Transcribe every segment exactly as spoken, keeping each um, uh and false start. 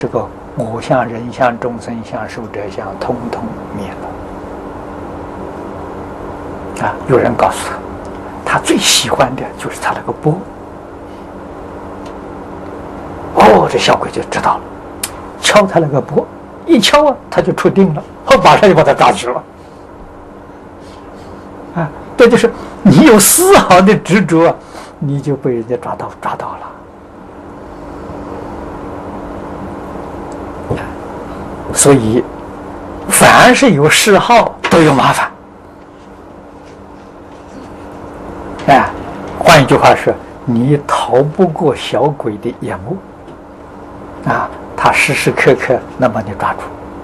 这个我相、人相、众生相、寿者相，通通灭了。啊！有人告诉他，他最喜欢的就是他那个钵。哦，这小鬼就知道了，敲他那个钵，一敲啊，他就出定了，后马上就把他抓去了。啊，这就是你有丝毫的执着，你就被人家抓到抓到了。所以，凡是有嗜好，都有麻烦。哎，换一句话说，你逃不过小鬼的眼目。啊，他时时刻刻能把你抓住。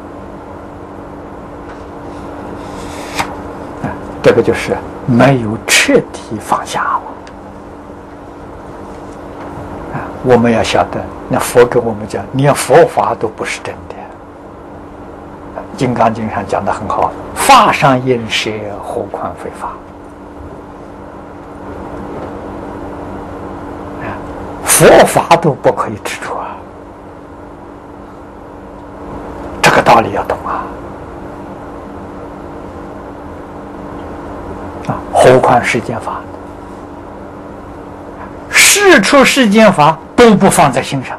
啊，这个就是没有彻底放下了。啊，我们要晓得，那佛跟我们讲，连佛法都不是真的。《金刚经》上讲得很好，法上应舍，何况非法。啊，佛法都不可以执着啊，这个道理要懂啊。啊，何况世间法，事出世间法都不放在心上。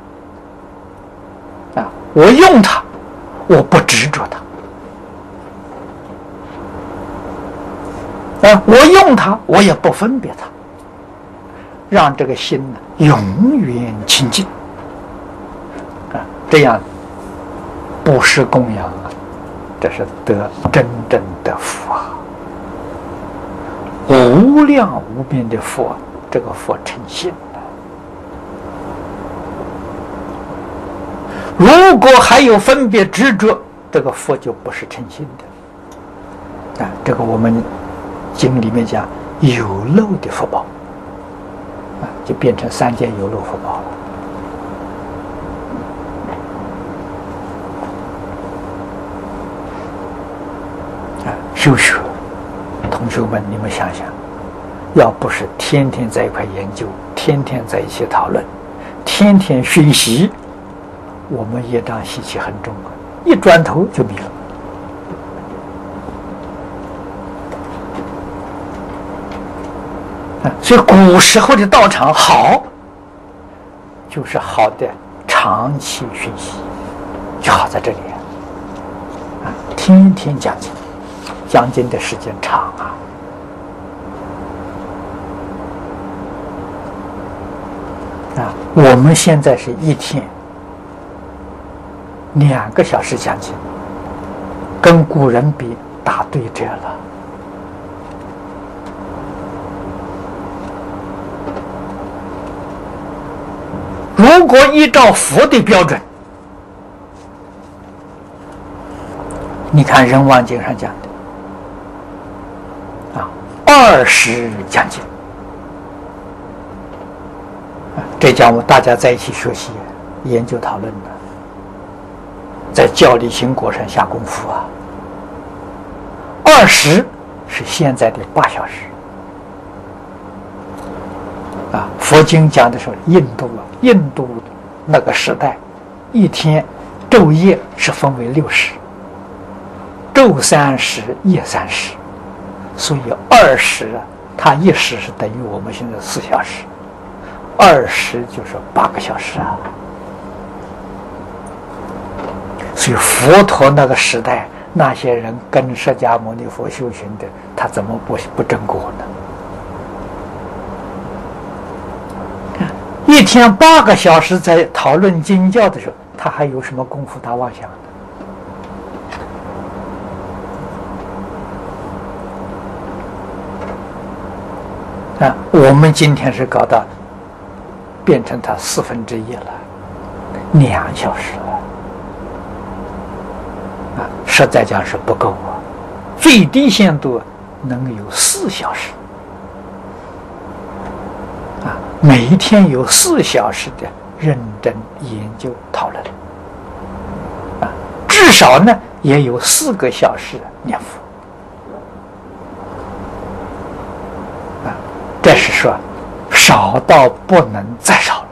啊，我用它。我不执着它，啊，我用它，我也不分别它，让这个心呢永远清净，啊，这样不是供养啊，这是得真正的福啊，无量无边的佛，这个佛成心了。如果还有分别执着，这个佛就不是成心的。啊，这个我们经里面讲有漏的福报，啊，就变成三界有漏福报了。啊，修学同学们，你们想想，要不是天天在一块研究，天天在一起讨论，天天学习，我们业障习气很重啊，一转头就迷了。啊，所以古时候的道场好，就是好的长期学习，就好在这里啊，天天讲经，讲经的时间长啊。啊，我们现在是一天两个小时讲经，跟古人比打对折了。如果依照佛的标准，你看《人王经》上讲的啊，二十讲经啊，这讲我大家在一起学习、研究、讨论的。在教理行果上下功夫啊。二十是现在的八小时啊。佛经讲的时候，印度啊，印度那个时代，一天昼夜是分为六时，昼三时，夜三时，所以二十啊，它一时是等于我们现在四小时，二十就是八个小时啊。所以佛陀那个时代，那些人跟释迦牟尼佛修行的，他怎么不不正果呢？一天八个小时在讨论经教的时候，他还有什么功夫打妄想呢？啊，我们今天是搞到变成他四分之一了，两小时了。啊，实在讲是不够啊，最低限度能有四小时啊，每一天有四小时的认真研究讨论啊，至少呢也有四个小时念佛啊，这是说少到不能再少。